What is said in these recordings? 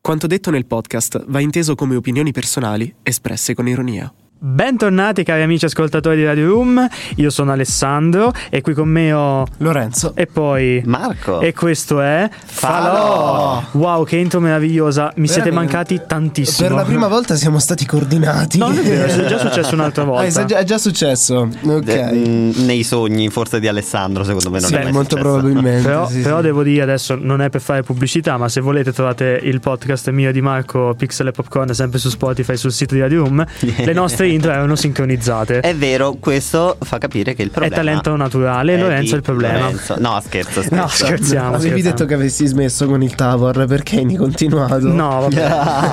Quanto detto nel podcast va inteso come opinioni personali espresse con ironia. Bentornati cari amici ascoltatori di Radio Room, io sono Alessandro e qui con me ho Lorenzo e poi Marco. E questo è Falò. Wow, che intro meravigliosa, mi siete mancati tantissimo. Per la prima volta siamo stati coordinati. No, non è vero, è già successo un'altra volta. È già successo. Ok. Nei sogni forse di Alessandro, secondo me non è mai molto successo. probabilmente. Però devo dire adesso, non è per fare pubblicità, ma se volete trovate il podcast mio e di Marco, Pixel e Popcorn, sempre su Spotify, sul sito di Radio Room. Le nostre intro erano sincronizzate. È vero, questo fa capire che il problema è talento naturale, Lorenzo è il problema. Lorenzo. No, scherzo. No, scherziamo. Avevi detto che avessi smesso con il Tavor, perché hai continuato? No, vabbè.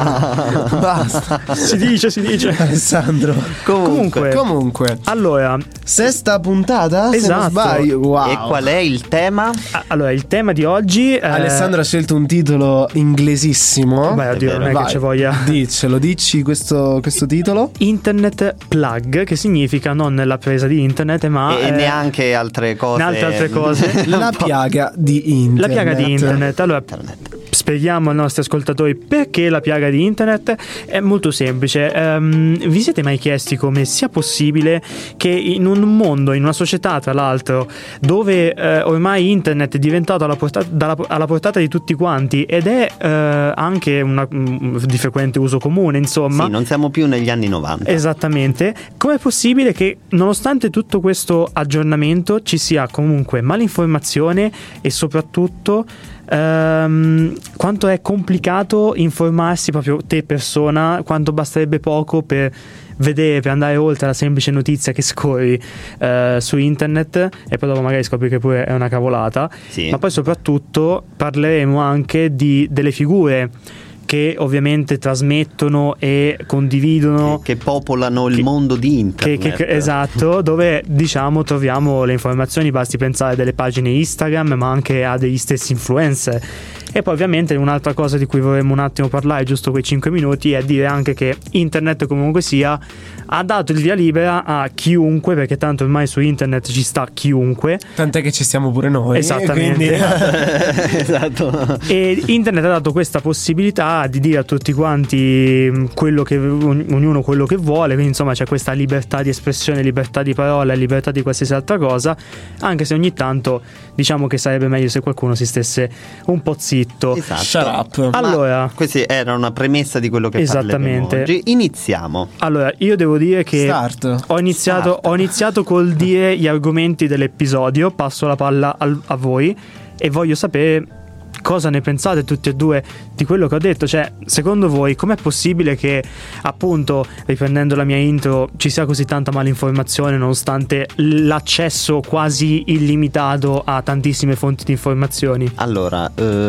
Basta. Si dice. Alessandro. Comunque. Allora, sesta puntata? Esatto. Se non sbaglio. Wow. E qual è il tema? Allora, il tema di oggi Alessandro ha scelto un titolo inglesissimo. Beh, oddio, non è che ci voglia. Dici questo titolo? Internet plug, che significa non la presa di internet, ma e neanche altre cose. Altre cose. La piaga di internet. La piaga di internet. Allora, spieghiamo ai nostri ascoltatori perché la piaga di internet. È molto semplice. Vi siete mai chiesti come sia possibile che in un mondo, in una società tra l'altro, dove ormai internet è diventato alla portata di tutti quanti ed è anche di frequente uso comune, insomma. Sì, non siamo più negli anni 90. Esattamente. Com'è possibile che nonostante tutto questo aggiornamento ci sia comunque malinformazione e soprattutto quanto è complicato informarsi proprio te persona, quanto basterebbe poco per vedere, per andare oltre la semplice notizia che scorri su internet e poi dopo magari scopri che pure è una cavolata. Sì. Ma poi soprattutto parleremo anche delle figure che ovviamente trasmettono e condividono, che popolano il mondo di internet. Esatto, dove diciamo troviamo le informazioni. Basti pensare delle pagine Instagram, ma anche a degli stessi influencer. E poi ovviamente un'altra cosa di cui vorremmo un attimo parlare, giusto quei 5 minuti, è dire anche che internet comunque sia ha dato il via libera a chiunque, perché tanto ormai su internet ci sta chiunque, tant'è che ci stiamo pure noi. Esattamente. Esatto. E internet ha dato questa possibilità di dire a tutti quanti ognuno quello che vuole, quindi insomma c'è questa libertà di espressione, libertà di parola e libertà di qualsiasi altra cosa, anche se ogni tanto diciamo che sarebbe meglio se qualcuno si stesse un po' zitto. Esatto. Shut up. Allora, questa era una premessa di quello che esattamente parleremo oggi. Iniziamo. Allora, io devo dire che ho iniziato col dire gli argomenti dell'episodio. Passo la palla a voi e voglio sapere cosa ne pensate tutti e due di quello che ho detto. Cioè, secondo voi com'è possibile che, appunto, riprendendo la mia intro, ci sia così tanta malinformazione nonostante l'accesso quasi illimitato a tantissime fonti di informazioni? Allora,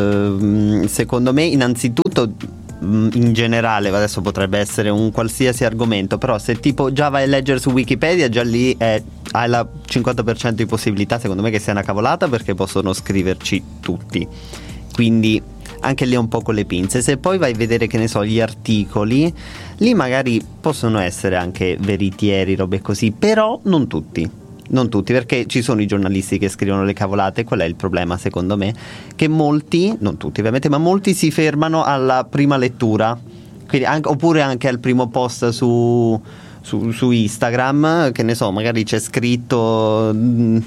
secondo me innanzitutto, in generale, adesso potrebbe essere un qualsiasi argomento, però se tipo già vai a leggere su Wikipedia, già lì hai la 50% di possibilità, secondo me, che sia una cavolata, perché possono scriverci tutti. Quindi anche lì un po' con le pinze. Se poi vai a vedere, che ne so, gli articoli, lì magari possono essere anche veritieri, robe così, però non tutti, perché ci sono i giornalisti che scrivono le cavolate. Qual è il problema, secondo me? Che molti, non tutti ovviamente, ma molti si fermano alla prima lettura, quindi oppure anche al primo post su Instagram, che ne so, magari c'è scritto non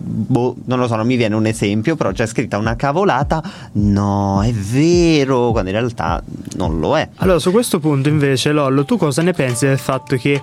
lo so, non mi viene un esempio, però c'è scritta una cavolata, no, è vero, quando in realtà non lo è. Allora, su questo punto invece, Lollo, tu cosa ne pensi del fatto che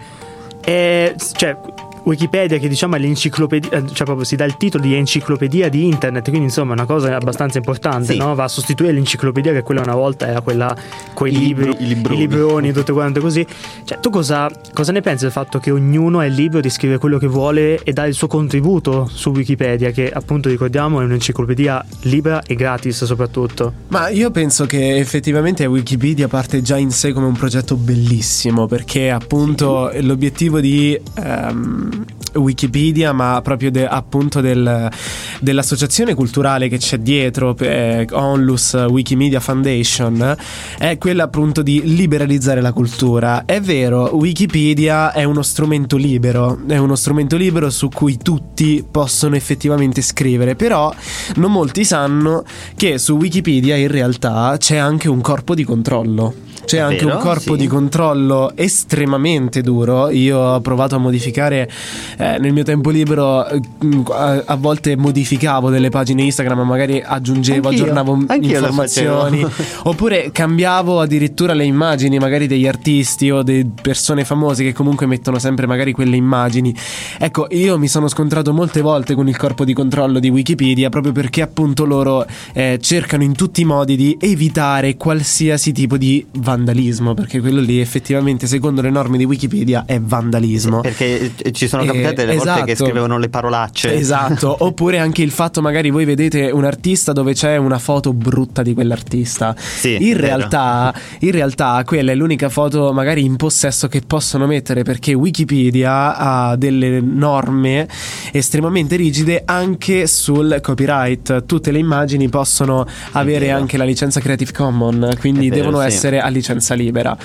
Wikipedia, che diciamo è l'enciclopedia, cioè proprio si dà il titolo di enciclopedia di internet, quindi insomma è una cosa abbastanza importante, sì. No? Va a sostituire l'enciclopedia, che quella una volta era quella coi libri, i libroni, tutte quante così. Cioè, tu cosa ne pensi del fatto che ognuno è libero di scrivere quello che vuole e dare il suo contributo su Wikipedia, che appunto ricordiamo è un'enciclopedia libera e gratis soprattutto? Ma io penso che effettivamente Wikipedia parte già in sé come un progetto bellissimo, perché appunto l'obiettivo di Wikipedia, ma proprio appunto dell'associazione culturale che c'è dietro, Onlus Wikimedia Foundation, è quella appunto di liberalizzare la cultura. È vero, Wikipedia è uno strumento libero su cui tutti possono effettivamente scrivere, però non molti sanno che su Wikipedia in realtà c'è anche un corpo di controllo. C'è anche un corpo di controllo estremamente duro. Io ho provato a modificare nel mio tempo libero, a volte modificavo delle pagine Instagram, magari aggiungevo, aggiornavo informazioni, oppure cambiavo addirittura le immagini magari degli artisti o di persone famose che comunque mettono sempre magari quelle immagini. Ecco, io mi sono scontrato molte volte con il corpo di controllo di Wikipedia, proprio perché appunto loro cercano in tutti i modi di evitare qualsiasi tipo di vandalismo, perché quello lì effettivamente secondo le norme di Wikipedia è vandalismo, perché ci sono capitate delle volte che scrivevano le parolacce. Esatto. Oppure anche il fatto, magari voi vedete un artista dove c'è una foto brutta di quell'artista, in realtà quella è l'unica foto magari in possesso che possono mettere, perché Wikipedia ha delle norme estremamente rigide anche sul copyright. Tutte le immagini possono avere anche la licenza Creative Commons, quindi devono essere a licenza libera.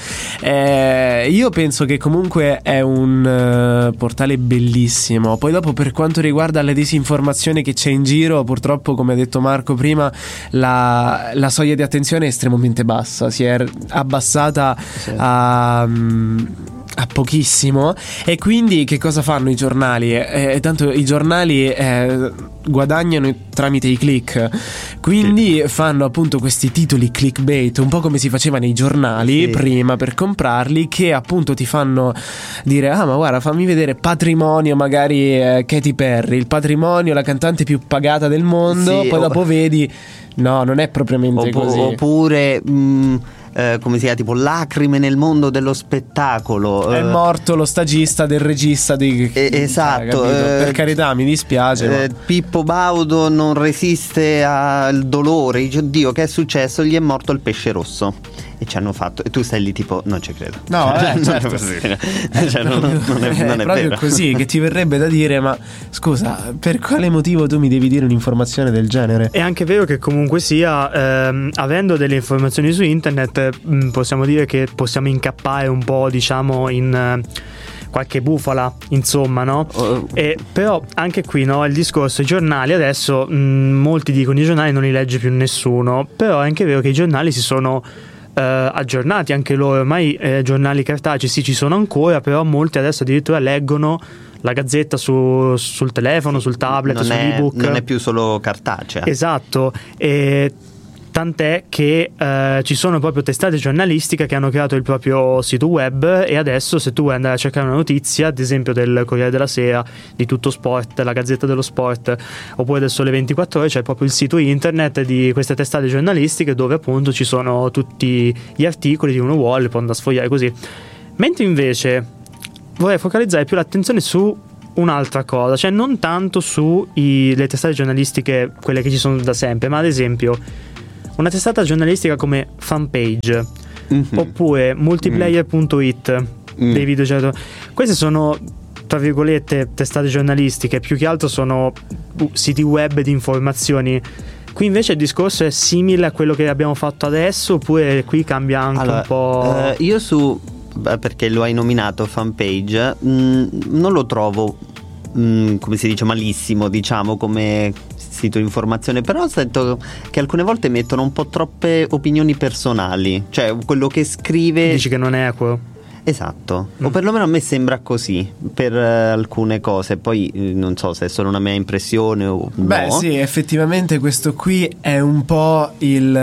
Io penso che comunque è un portale bellissimo. Poi dopo, per quanto riguarda la disinformazione che c'è in giro, purtroppo, come ha detto Marco prima, la soglia di attenzione è estremamente bassa, si è abbassata a pochissimo. E quindi che cosa fanno i giornali? Tanto i giornali guadagnano tramite i click, quindi fanno appunto questi titoli clickbait, un po' come si faceva nei giornali prima per comprarli, che appunto ti fanno dire: ah, ma guarda, fammi vedere patrimonio, magari Katy Perry, il patrimonio, la cantante più pagata del mondo, poi dopo vedi no, non è propriamente così. Oppure come si chiama, tipo lacrime nel mondo dello spettacolo, è morto lo stagista del regista di esatto, per carità, mi dispiace, Pippo Baudo non resiste al dolore, dice: oddio, che è successo? Gli è morto il pesce rosso. E ci hanno fatto, e tu stai lì tipo: non ci credo. No, certo. non è proprio vero. così, che ti verrebbe da dire: ma scusa, per quale motivo tu mi devi dire un'informazione del genere? È anche vero che comunque sia, avendo delle informazioni su internet, possiamo dire che possiamo incappare un po', diciamo, in qualche bufala, insomma, no? E però anche qui, no, il discorso, i giornali adesso, molti dicono i giornali non li legge più nessuno, però è anche vero che i giornali si sono aggiornati anche loro. Ormai giornali cartacei sì, ci sono ancora, però molti adesso addirittura leggono la gazzetta sul telefono, sul tablet, sull'ebook. Non è più solo cartacea. Esatto. E tant'è che ci sono proprio testate giornalistiche che hanno creato il proprio sito web, e adesso se tu vuoi andare a cercare una notizia, ad esempio del Corriere della Sera, di Tutto Sport, la Gazzetta dello Sport, oppure del Sole 24 Ore, c'è proprio il sito internet di queste testate giornalistiche dove appunto ci sono tutti gli articoli di uno vuole, può andare a sfogliare così. Mentre invece vorrei focalizzare più l'attenzione su un'altra cosa, cioè non tanto su le testate giornalistiche, quelle che ci sono da sempre, ma ad esempio una testata giornalistica come Fanpage, oppure multiplayer.it, dei video. Queste sono, tra virgolette, testate giornalistiche, più che altro sono siti web di informazioni. Qui invece il discorso è simile a quello che abbiamo fatto adesso, oppure qui cambia anche un po'? Io perché lo hai nominato Fanpage, non lo trovo come si dice malissimo, diciamo, come sito di informazione, però sento che alcune volte mettono un po' troppe opinioni personali, cioè quello che scrive. Dici che non è equo? Esatto, o perlomeno a me sembra così per alcune cose, poi non so se è solo una mia impressione o Beh no. Sì, effettivamente questo qui è un po'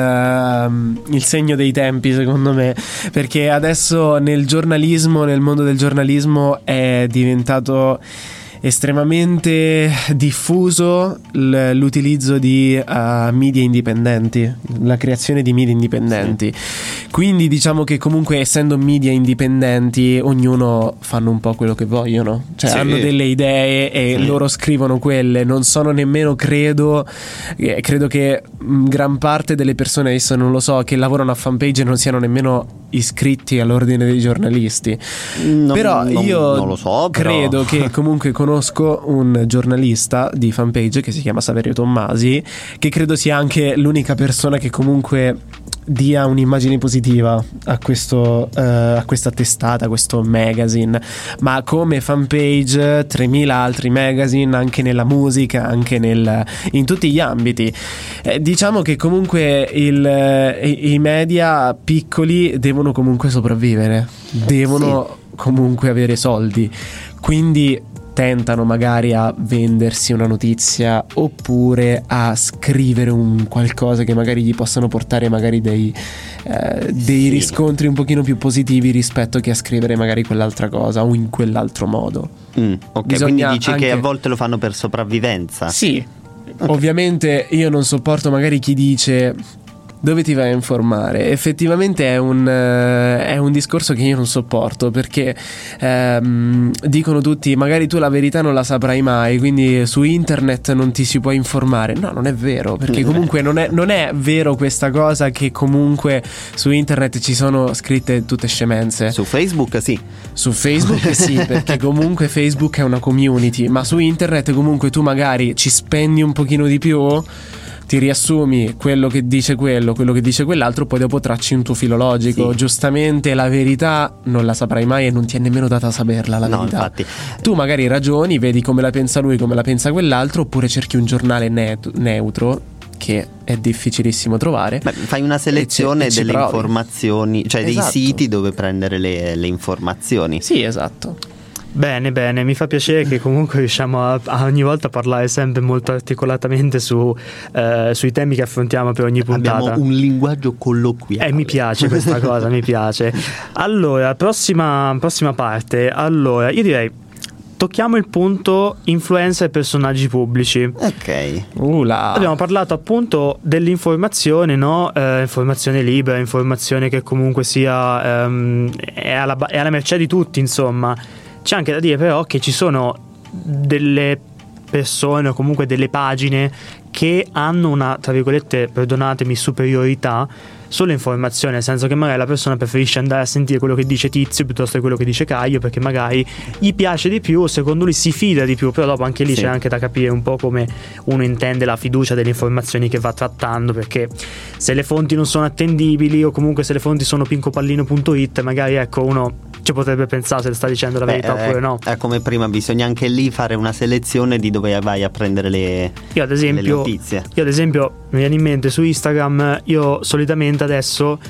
il segno dei tempi, secondo me, perché adesso nel mondo del giornalismo è diventato estremamente diffuso l'utilizzo di media indipendenti, la creazione di media indipendenti. Quindi diciamo che comunque, essendo media indipendenti, ognuno fanno un po' quello che vogliono, cioè hanno delle idee e loro scrivono quelle. Non sono nemmeno, credo che gran parte delle persone adesso, non lo so, che lavorano a Fanpage non siano nemmeno iscritti all'ordine dei giornalisti. Però io non lo so, credo che comunque con conosco un giornalista di Fanpage che si chiama Saverio Tommasi, che credo sia anche l'unica persona che comunque dia un'immagine positiva a questa testata, a questo magazine, ma come Fanpage 3000 altri magazine, anche nella musica, anche in tutti gli ambiti. Diciamo che comunque i media piccoli devono comunque sopravvivere, devono comunque avere soldi, quindi tentano magari a vendersi una notizia oppure a scrivere un qualcosa che magari gli possano portare magari dei riscontri un pochino più positivi rispetto che a scrivere magari quell'altra cosa o in quell'altro modo. Ok, quindi dici che a volte lo fanno per sopravvivenza. Sì, okay. Ovviamente io non sopporto magari chi dice dove ti vai a informare. Effettivamente è un discorso che io non sopporto, perché dicono tutti magari tu la verità non la saprai mai, quindi su internet non ti si può informare. No, non è vero, perché comunque non è vero questa cosa che comunque su internet ci sono scritte tutte scemenze. Su Facebook sì. Su Facebook sì, perché comunque Facebook è una community, ma su internet comunque tu magari ci spendi un pochino di più, ti riassumi quello che dice quello che dice quell'altro, poi dopo tracci un tuo filo logico. Sì. Giustamente la verità non la saprai mai e non ti è nemmeno data a saperla la verità. Infatti. Tu magari ragioni, vedi come la pensa lui, come la pensa quell'altro, oppure cerchi un giornale neutro, che è difficilissimo trovare. Beh, fai una selezione delle informazioni, cioè esatto, dei siti dove prendere le informazioni. Sì, esatto. Bene, mi fa piacere che comunque riusciamo a ogni volta parlare sempre molto articolatamente sui temi che affrontiamo per ogni puntata. Abbiamo un linguaggio colloquiale. Mi piace questa cosa, mi piace. Allora, prossima parte. Allora, io direi tocchiamo il punto influencer e personaggi pubblici. Ok. Abbiamo parlato appunto dell'informazione, no? Informazione libera, informazione che comunque sia è alla mercé di tutti, insomma. C'è anche da dire però che ci sono delle persone o comunque delle pagine che hanno una, tra virgolette, perdonatemi, superiorità sull'informazione, nel senso che magari la persona preferisce andare a sentire quello che dice Tizio piuttosto che quello che dice Caio, perché magari gli piace di più, secondo lui si fida di più, però dopo anche lì c'è anche da capire un po' come uno intende la fiducia delle informazioni che va trattando, perché se le fonti non sono attendibili o comunque se le fonti sono pincopallino.it, magari ecco uno ci potrebbe pensare se le sta dicendo la verità oppure no. È come prima, bisogna anche lì fare una selezione di dove vai a prendere le notizie. Io ad esempio mi viene in mente su Instagram, io solitamente adesso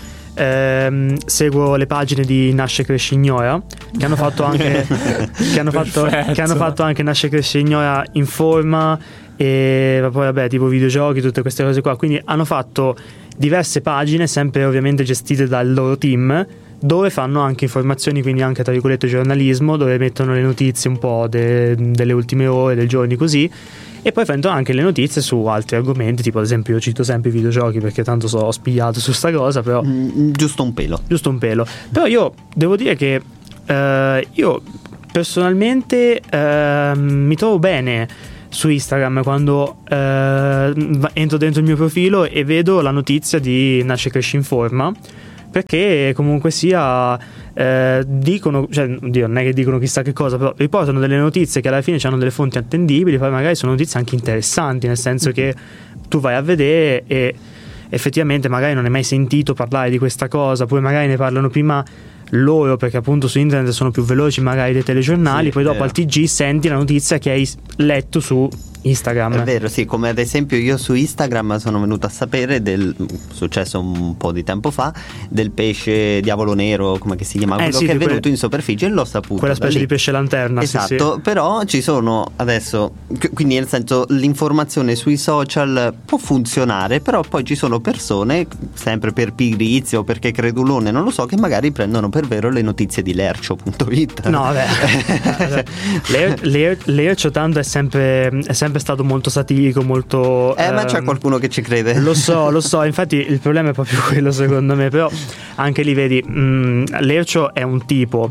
seguo le pagine di Nasce Cresce Ignora, che hanno fatto anche che hanno fatto anche Nasce Cresce Ignora Informa, e poi vabbè tipo videogiochi, tutte queste cose qua, quindi hanno fatto diverse pagine sempre ovviamente gestite dal loro team, dove fanno anche informazioni, quindi anche tra virgolette giornalismo, dove mettono le notizie un po' delle ultime ore, del giorno così, e poi fanno anche le notizie su altri argomenti, tipo ad esempio io cito sempre i videogiochi perché tanto ho spigliato su sta cosa, però giusto un pelo, però io devo dire che io personalmente mi trovo bene su Instagram quando entro dentro il mio profilo e vedo la notizia di Nasce Cresce Informa, perché comunque sia dicono, cioè non è che dicono chissà che cosa, però riportano delle notizie che alla fine hanno delle fonti attendibili, poi magari sono notizie anche interessanti, nel senso che tu vai a vedere e effettivamente magari non hai mai sentito parlare di questa cosa, poi magari ne parlano prima loro perché appunto su internet sono più veloci magari dei telegiornali, poi dopo al TG senti la notizia che hai letto su Instagram. È vero, sì, come ad esempio io su Instagram sono venuto a sapere successo un po' di tempo fa, del pesce diavolo nero, come che si chiama, quello che è venuto in superficie, e l'ho saputo. Quella specie di pesce lanterna. Esatto, sì. Però ci sono adesso, quindi nel senso l'informazione sui social può funzionare, però poi ci sono persone, sempre per pigrizia o perché credulone, non lo so, che magari prendono per vero le notizie di lercio.it. No, vabbè. Lercio tanto è sempre stato molto satirico, molto ma c'è qualcuno che ci crede. Lo so, infatti il problema è proprio quello secondo me, però anche lì vedi, Lercio è un tipo,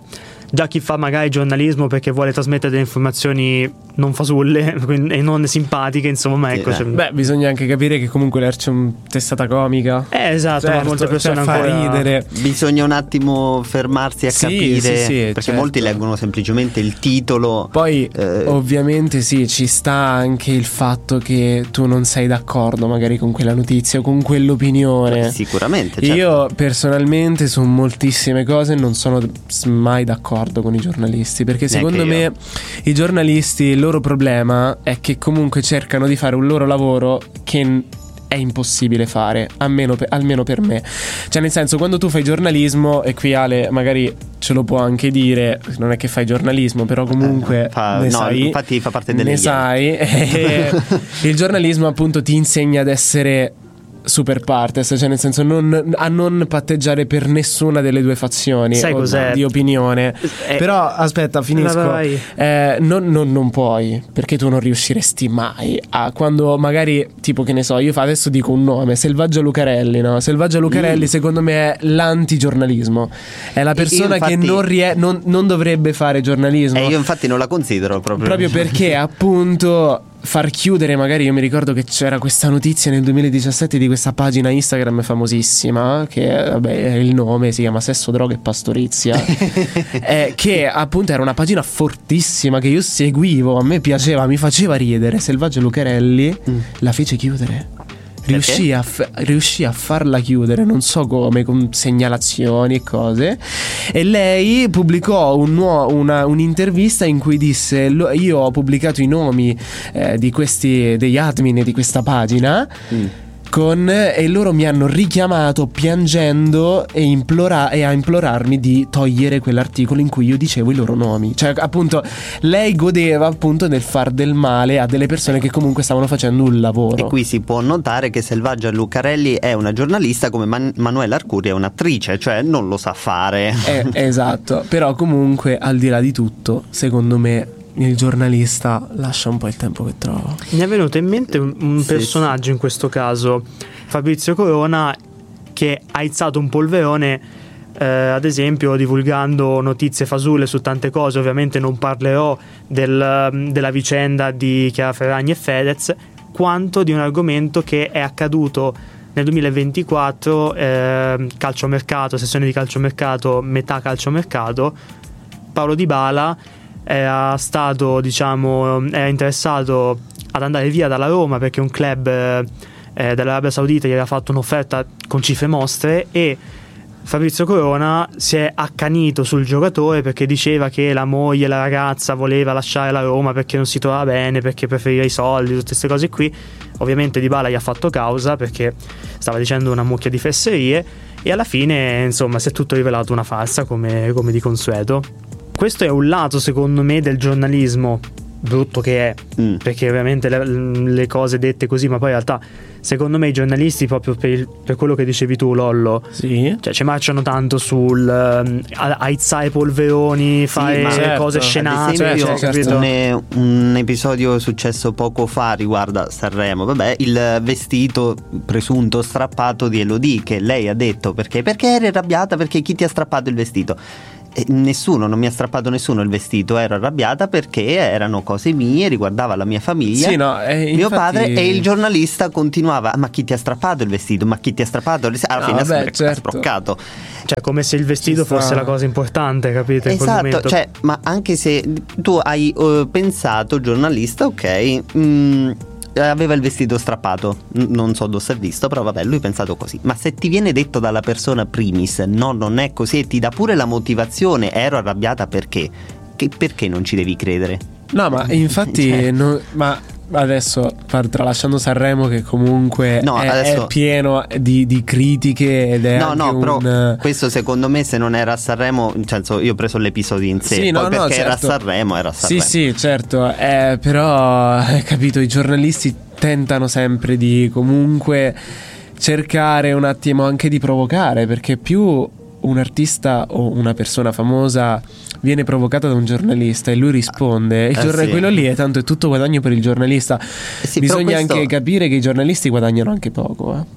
già chi fa magari giornalismo perché vuole trasmettere delle informazioni non fasulle e non simpatiche, insomma, ecco. Sì, Beh, bisogna anche capire che comunque l'Erce è un testata comica. Esatto, Certo, ma molte persone fa ancora ridere. Bisogna un attimo fermarsi a capire, sì, perché certo. molti leggono semplicemente il titolo. Poi ovviamente sì, ci sta anche il fatto che tu non sei d'accordo magari con quella notizia o con quell'opinione. Sicuramente, certo. Io personalmente su moltissime cose non sono mai d'accordo con i giornalisti, perché secondo me i giornalisti, il loro problema è che comunque cercano di fare un loro lavoro che è impossibile fare, almeno per me. Cioè, nel senso, quando tu fai giornalismo, e qui Ale magari ce lo può anche dire, non è che fai giornalismo, però comunque sai, infatti fa parte delle ne sai. Il giornalismo appunto ti insegna ad essere super partes, cioè nel senso a non patteggiare per nessuna delle due fazioni. Sai cos'è? Di opinione. Però aspetta, finisco. Non puoi, perché tu non riusciresti mai a, quando magari, tipo, che ne so, io adesso dico un nome, Selvaggia Lucarelli, no? Selvaggia Lucarelli secondo me è l'antigiornalismo, è la persona infatti, che non dovrebbe fare giornalismo. Io infatti non la considero proprio perché appunto far chiudere, magari io mi ricordo che c'era questa notizia nel 2017 di questa pagina Instagram famosissima, che vabbè il nome si chiama Sesso, Droga e Pastorizia, che appunto era una pagina fortissima che io seguivo, a me piaceva, mi faceva ridere. Selvaggia Lucarelli la fece chiudere. Riuscì a farla chiudere, non so come, con segnalazioni e cose. E lei pubblicò un'intervista in cui disse: io ho pubblicato i nomi degli admin di questa pagina e loro mi hanno richiamato piangendo e a implorarmi di togliere quell'articolo in cui io dicevo i loro nomi. Cioè appunto lei godeva appunto del far del male a delle persone che comunque stavano facendo un lavoro. E qui si può notare che Selvaggia Lucarelli è una giornalista come Manuela Arcuri è un'attrice, cioè non lo sa fare. Esatto. Però comunque, al di là di tutto, secondo me il giornalista lascia un po' il tempo che trova. Mi è venuto in mente un personaggio in questo caso, Fabrizio Corona, che ha izzato un polverone, ad esempio divulgando notizie fasulle su tante cose. Ovviamente non parlerò della vicenda di Chiara Ferragni e Fedez, quanto di un argomento che è accaduto nel 2024, calciomercato, sessione di calciomercato, metà calciomercato. Paolo Dybala era interessato ad andare via dalla Roma perché un club dell'Arabia Saudita gli aveva fatto un'offerta con cifre mostre, e Fabrizio Corona si è accanito sul giocatore perché diceva che la moglie, la ragazza, voleva lasciare la Roma perché non si trovava bene, perché preferiva i soldi, tutte queste cose qui. Ovviamente Dybala gli ha fatto causa perché stava dicendo una mucchia di fesserie, e alla fine insomma si è tutto rivelato una farsa, come di consueto. Questo è un lato, secondo me, del giornalismo brutto che è, perché ovviamente le cose dette così, ma poi in realtà secondo me i giornalisti, proprio per quello che dicevi tu, Lollo, cioè ci marciano tanto sul aizzare polveroni, fare cose scenate. Un episodio successo poco fa riguarda Sanremo, vabbè, il vestito presunto strappato di Elodie, che lei ha detto perché eri arrabbiata, perché chi ti ha strappato il vestito? Nessuno, non mi ha strappato nessuno il vestito, ero arrabbiata perché erano cose mie, riguardava la mia famiglia, mio padre, e il giornalista continuava: ma chi ti ha strappato il vestito? Ma chi ti ha strappato? Alla fine ha sproccato. Cioè, come se il vestito fosse la cosa importante, capite? Esatto, cioè, ma anche se tu hai pensato, giornalista, aveva il vestito strappato, non so dove si è visto, però vabbè, lui ha pensato così. Ma se ti viene detto dalla persona primis no, non è così, e ti dà pure la motivazione, ero arrabbiata perché non ci devi credere? No, ma infatti ma adesso, tralasciando Sanremo, che comunque è pieno di critiche ed è però questo secondo me, se non era a Sanremo, io ho preso l'episodio in sé, perché certo. Era a Sanremo. Sì, certo, però capito, i giornalisti tentano sempre di comunque cercare un attimo anche di provocare, perché più un artista o una persona famosa viene provocata da un giornalista e lui risponde, quello lì è tutto guadagno per il giornalista. Bisogna anche capire che i giornalisti guadagnano anche poco.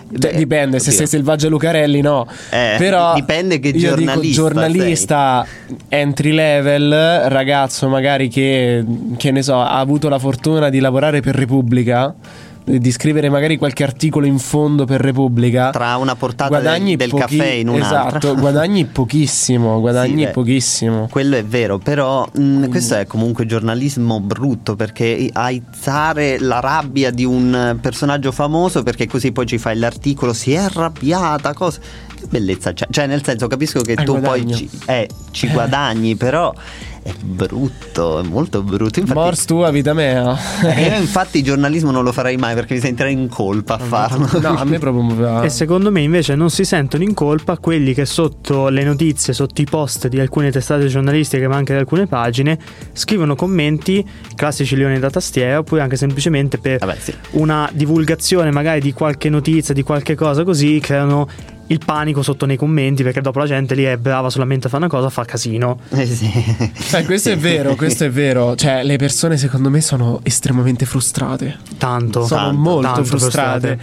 Dipende, se sei Selvaggia Lucarelli no, però dipende che io dico giornalista entry level, ragazzo magari che ne so, ha avuto la fortuna di lavorare per Repubblica, di scrivere magari qualche articolo in fondo per Repubblica, tra una portata del caffè in un'altra. Esatto, guadagni pochissimo, pochissimo. Quello è vero, però questo è comunque giornalismo brutto, perché aizzare la rabbia di un personaggio famoso perché così poi ci fai l'articolo, si è arrabbiata, cosa. Che bellezza, cioè nel senso capisco che tu guadagno. Poi ci guadagni, però è brutto, è molto brutto. Infatti, Mors tua vita mea. Io infatti giornalismo non lo farei mai perché mi sentirei in colpa a farlo. No, a me proprio. E secondo me invece non si sentono in colpa quelli che sotto le notizie, sotto i post di alcune testate giornalistiche ma anche di alcune pagine, scrivono commenti classici leoni da tastiera, oppure anche semplicemente per una divulgazione magari di qualche notizia, di qualche cosa così, creano il panico sotto nei commenti, perché dopo la gente lì è brava solamente a fare una cosa, fa casino. Questo è vero, questo è vero. Cioè, le persone secondo me sono estremamente frustrate. Sono molto frustrate.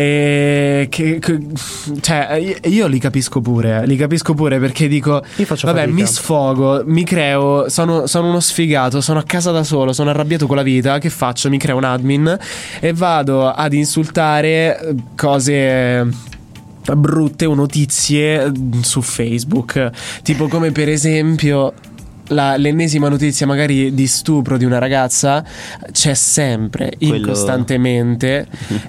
Cioè, io li capisco pure perché dico, vabbè, mi sfogo, mi creo, sono uno sfigato, sono a casa da solo, sono arrabbiato con la vita, che faccio? Mi creo un admin e vado ad insultare cose brutte o notizie su Facebook, tipo come per esempio l'ennesima notizia magari di stupro di una ragazza, c'è sempre incostantemente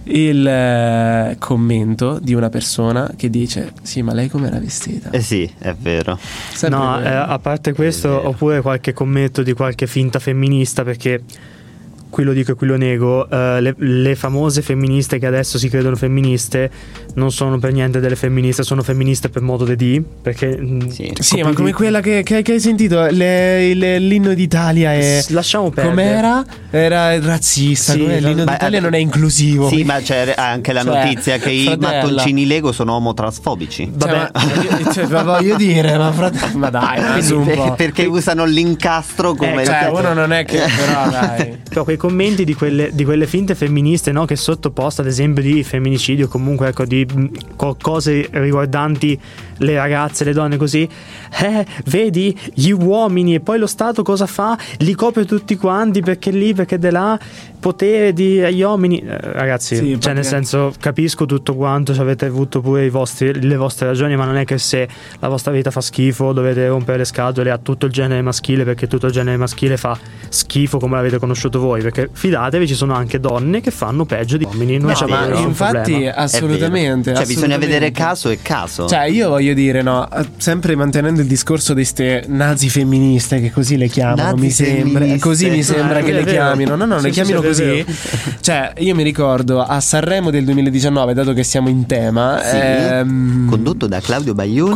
il commento di una persona che dice sì, ma lei com'era vestita? Sì, è vero. No, a parte questo, oppure qualche commento di qualche finta femminista, perché qui lo dico e qui lo nego, le famose femministe che adesso si credono femministe non sono per niente delle femministe, sono femministe per modo di perché sì, ma come quella che hai sentito l'inno d'Italia è, lasciamo perdere, com'era? Era razzista, l'inno d'Italia non è inclusivo. Sì, ma c'è anche la notizia che i mattoncini Lego sono omotransfobici. Vabbè, ma voglio dire, ma dai, un po'. Perché usano l'incastro come uno non è che però dai. Però quei commenti di quelle finte femministe, no, che sottoposta ad esempio di femminicidio, comunque ecco di cose riguardanti le ragazze, le donne, così vedi gli uomini, e poi lo Stato cosa fa? Li copre tutti quanti perché lì, perché de là potere agli uomini, ragazzi, cioè nel senso, capisco tutto quanto, avete avuto pure le vostre ragioni, ma non è che se la vostra vita fa schifo dovete rompere le scatole a tutto il genere maschile, perché tutto il genere maschile fa schifo come l'avete conosciuto voi, perché fidatevi, ci sono anche donne che fanno peggio di uomini. Infatti assolutamente, cioè bisogna vedere caso e caso. Cioè io voglio dire, no, sempre mantenendo il discorso di ste nazi femministe, che così le chiamano, mi sembra che le chiamino, no, le chiamino così. Cioè io mi ricordo a Sanremo del 2019, dato che siamo in tema, condotto da Claudio Baglioni,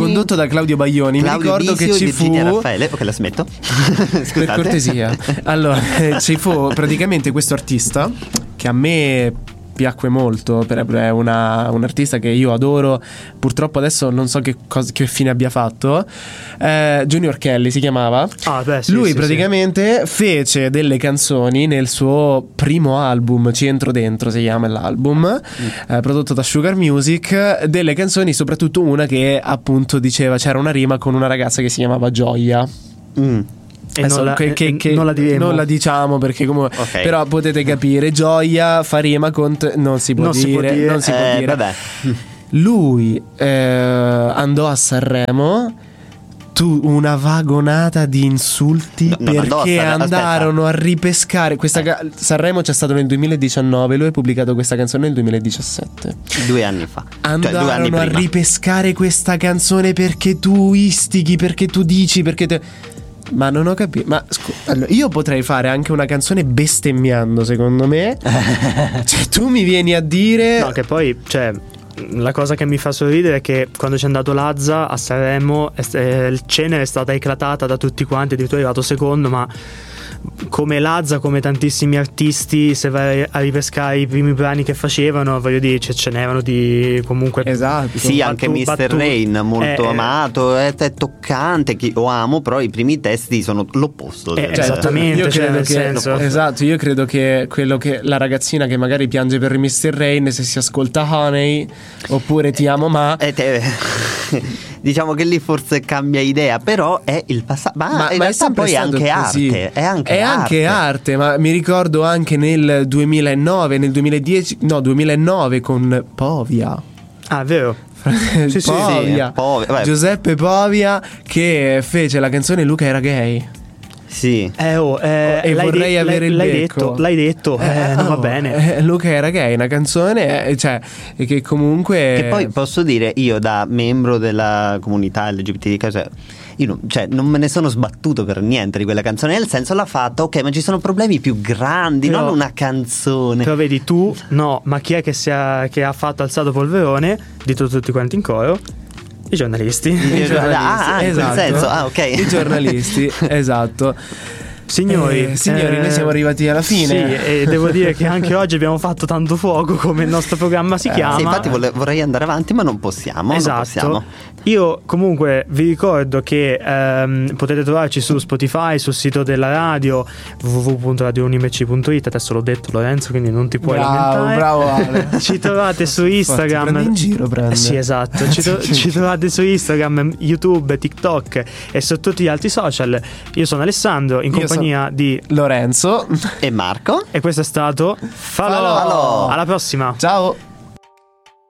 mi ricordo che ci fu Raffaele, ok, la smetto per cortesia. Allora ci fu praticamente questo artista che a me piacque molto, è un artista che io adoro, purtroppo adesso non so che fine abbia fatto. Junior Kelly si chiamava. Lui praticamente fece delle canzoni nel suo primo album, Ci entro dentro si chiama l'album, prodotto da Sugar Music, delle canzoni, soprattutto una che appunto diceva, c'era una rima con una ragazza che si chiamava Gioia. Non la diciamo perché comunque però potete capire, Gioia fa rima con non si può dire. Vabbè. Lui andò a Sanremo, una vagonata di insulti perché andarono a ripescare Sanremo c'è stato nel 2019, lui ha pubblicato questa canzone nel 2017, 2 anni fa. Andarono a ripescare questa canzone perché tu istighi, perché tu dici, ma non ho capito. Ma allora, io potrei fare anche una canzone bestemmiando, secondo me. Cioè tu mi vieni a dire, no, che poi, cioè, la cosa che mi fa sorridere è che quando c'è andato Lazza a Sanremo il Cenere è stata eclatata da tutti quanti, addirittura è arrivato secondo, ma come Lazza, come tantissimi artisti, se vai a ripescare i primi brani che facevano, voglio dire, ce n'erano di comunque. Esatto. Sì, anche Mr. Rain, molto amato, è toccante, lo amo, però i primi testi sono l'opposto. Esattamente, io credo nel senso. Esatto, io credo che quello che la ragazzina che magari piange per Mr. Rain, se si ascolta Honey oppure Ti amo ma diciamo che lì forse cambia idea, però è il passato. Ma in realtà poi è anche così. Arte. È anche arte, ma mi ricordo anche nel 2009, nel 2010, no, 2009 con Povia. Ah, vero? Sì, Povia. Giuseppe Povia, che fece la canzone Luca era gay. Sì. E vorrei avere il becco. L'hai detto, non va bene. Luca era gay, una canzone, cioè, che comunque. E poi posso dire, io da membro della comunità LGBT, io non me ne sono sbattuto per niente di quella canzone, nel senso l'ha fatta, ok, ma ci sono problemi più grandi, non una canzone. Però vedi tu, no, ma chi è che ha fatto alzato polverone? Dito tutti quanti in coro. I giornalisti. Esatto. In quel senso, ok. I giornalisti, esatto. Signori, noi siamo arrivati alla fine. Sì, e devo dire che anche oggi abbiamo fatto tanto fuoco, come il nostro programma si chiama. Sì, infatti vorrei andare avanti, ma non possiamo. Esatto. Non possiamo. Io comunque vi ricordo che potete trovarci su Spotify, sul sito della radio www.radiounimec.it. Adesso l'ho detto, Lorenzo, quindi non ti puoi lamentare. Bravo Ale. Ci trovate su Instagram. Prendi in giro, prende. Sì, esatto. Ci trovate su Instagram, YouTube, TikTok e su tutti gli altri social. Io sono Alessandro, in compagnia di Lorenzo e Marco. E questo è stato Falò. Alla prossima. Ciao.